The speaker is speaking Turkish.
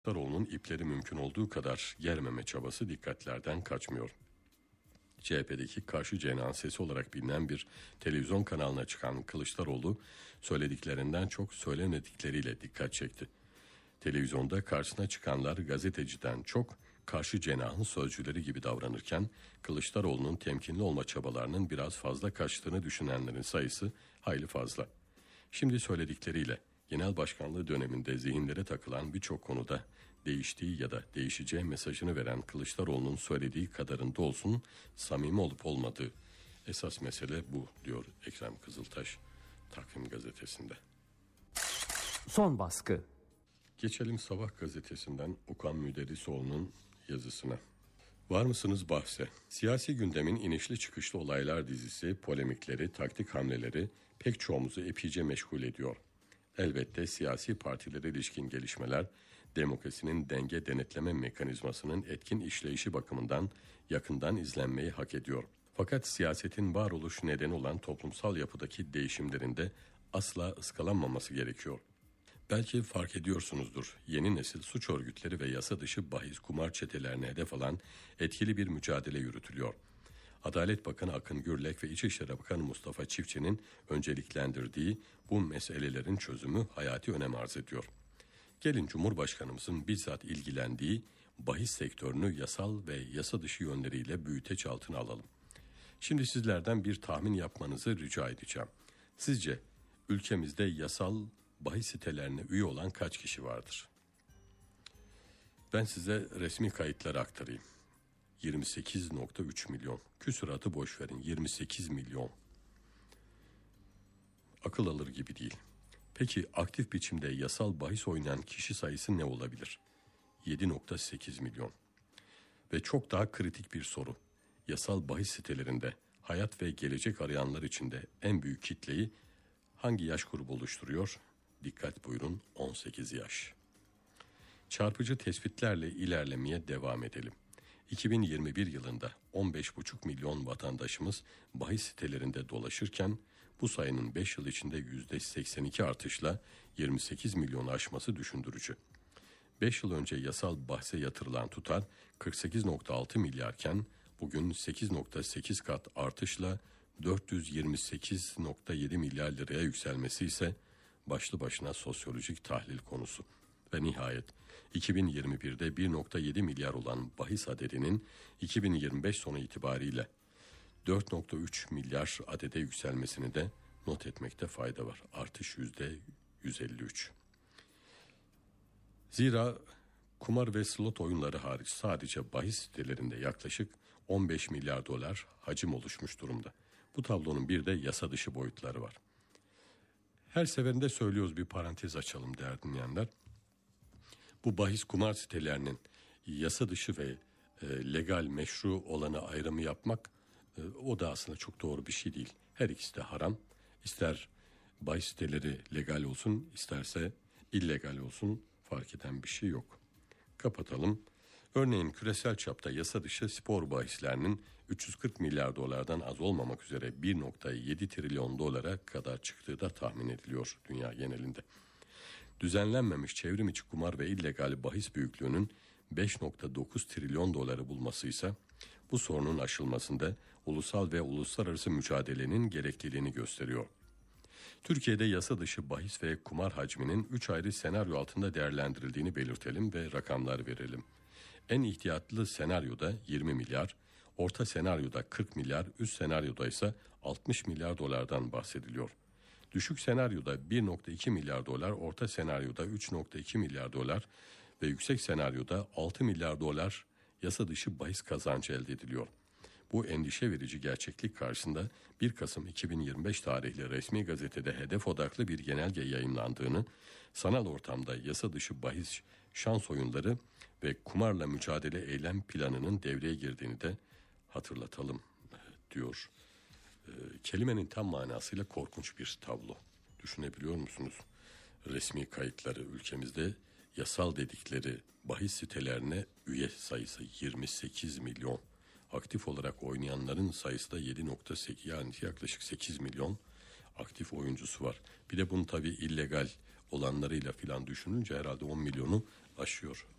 Kılıçdaroğlu'nun ipleri mümkün olduğu kadar germeme çabası dikkatlerden kaçmıyor. CHP'deki karşı cenahın sesi olarak bilinen bir televizyon kanalına çıkan Kılıçdaroğlu söylediklerinden çok söylemedikleriyle dikkat çekti. Televizyonda karşısına çıkanlar gazeteciden çok karşı cenahın sözcüleri gibi davranırken Kılıçdaroğlu'nun temkinli olma çabalarının biraz fazla kaçtığını düşünenlerin sayısı hayli fazla. Şimdi söyledikleriyle genel başkanlığı döneminde zihinlere takılan birçok konuda değiştiği ya da değişeceği mesajını veren Kılıçdaroğlu'nun söylediği kadarında olsun samimi olup olmadığı esas mesele bu, diyor Ekrem Kızıltaş Takvim Gazetesi'nde. Son baskı. Geçelim Sabah gazetesinden Okan Müderrisoğlu'nun yazısına. Var mısınız bahse? Siyasi gündemin inişli çıkışlı olaylar dizisi, polemikleri, taktik hamleleri pek çoğumuzu epeyce meşgul ediyor. Elbette siyasi partilere ilişkin gelişmeler, demokrasinin denge denetleme mekanizmasının etkin işleyişi bakımından yakından izlenmeyi hak ediyor. Fakat siyasetin varoluş nedeni olan toplumsal yapıdaki değişimlerinde asla ıskalanmaması gerekiyor. Belki fark ediyorsunuzdur, yeni nesil suç örgütleri ve yasa dışı bahis kumar çetelerine hedef alan etkili bir mücadele yürütülüyor. Adalet Bakanı Akın Gürlek ve İçişleri Bakanı Mustafa Çiftçi'nin önceliklendirdiği bu meselelerin çözümü hayati önem arz ediyor. Gelin Cumhurbaşkanımızın bizzat ilgilendiği bahis sektörünü yasal ve yasa dışı yönleriyle büyüteç altına alalım. Şimdi sizlerden bir tahmin yapmanızı rica edeceğim. Sizce ülkemizde yasal bahis sitelerine üye olan kaç kişi vardır? Ben size resmi kayıtları aktarayım. 28,3 milyon. Küsuratı boş verin, 28 milyon. Akıl alır gibi değil. Peki aktif biçimde yasal bahis oynayan kişi sayısı ne olabilir? 7,8 milyon. Ve çok daha kritik bir soru. Yasal bahis sitelerinde hayat ve gelecek arayanlar içinde en büyük kitleyi hangi yaş grubu oluşturuyor? Dikkat buyurun, 18 yaş. Çarpıcı tespitlerle ilerlemeye devam edelim. 2021 yılında 15,5 milyon vatandaşımız bahis sitelerinde dolaşırken bu sayının 5 yıl içinde %82 artışla 28 milyonu aşması düşündürücü. 5 yıl önce yasal bahse yatırılan tutar 48,6 milyarken bugün 8,8 kat artışla 428,7 milyar liraya yükselmesi ise başlı başına sosyolojik tahlil konusu. Ve nihayet 2021'de 1,7 milyar olan bahis adedinin 2025 sonu itibariyle 4,3 milyar adede yükselmesini de not etmekte fayda var. Artış %153. Zira kumar ve slot oyunları hariç sadece bahis sitelerinde yaklaşık 15 milyar dolar hacim oluşmuş durumda. Bu tablonun bir de yasa dışı boyutları var. Her seferinde söylüyoruz, bir parantez açalım değerli dinleyenler. Bu bahis kumar sitelerinin yasa dışı ve legal meşru olanı ayrımı yapmak o da aslında çok doğru bir şey değil. Her ikisi de haram. İster bahis siteleri legal olsun, isterse illegal olsun, fark eden bir şey yok. Kapatalım. Örneğin küresel çapta yasa dışı spor bahislerinin 340 milyar dolardan az olmamak üzere 1,7 trilyon dolara kadar çıktığı da tahmin ediliyor dünya genelinde. Düzenlenmemiş çevrim içi kumar ve illegal bahis büyüklüğünün 5,9 trilyon doları bulması ise bu sorunun aşılmasında ulusal ve uluslararası mücadelenin gerekliliğini gösteriyor. Türkiye'de yasa dışı bahis ve kumar hacminin 3 ayrı senaryo altında değerlendirildiğini belirtelim ve rakamlar verelim. En ihtiyatlı senaryoda 20 milyar, orta senaryoda 40 milyar, üst senaryoda ise 60 milyar dolardan bahsediliyor. Düşük senaryoda 1,2 milyar dolar, orta senaryoda 3,2 milyar dolar ve yüksek senaryoda 6 milyar dolar yasa dışı bahis kazancı elde ediliyor. Bu endişe verici gerçeklik karşısında 1 Kasım 2025 tarihli resmi gazetede hedef odaklı bir genelge yayımlandığını, sanal ortamda yasa dışı bahis, şans oyunları ve kumarla mücadele eylem planının devreye girdiğini de hatırlatalım, diyor. Kelimenin tam manasıyla korkunç bir tablo. Düşünebiliyor musunuz? Resmi kayıtları ülkemizde yasal dedikleri bahis sitelerine üye sayısı 28 milyon. Aktif olarak oynayanların sayısı da 7,8, yani yaklaşık 8 milyon aktif oyuncusu var. Bir de bunun tabii illegal olanlarıyla filan düşününce herhalde 10 milyonu aşıyor.